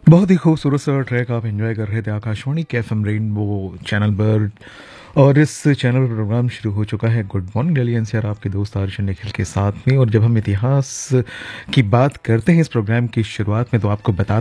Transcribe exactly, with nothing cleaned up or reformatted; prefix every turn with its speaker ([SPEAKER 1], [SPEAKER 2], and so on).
[SPEAKER 1] बहुत ही खूबसूरत सा ट्रैक आप एंजॉय कर रहे थे आकाशवाणी के एफ एम रेनबो चैनल पर। और इस चैनल पर प्रोग्राम शुरू हो चुका है गुड मॉर्निंग दिल्ली एनसीआर आपके दोस्त आर्शन निखिल के साथ में। और जब हम इतिहास की बात करते हैं इस प्रोग्राम की शुरुआत में तो आपको बता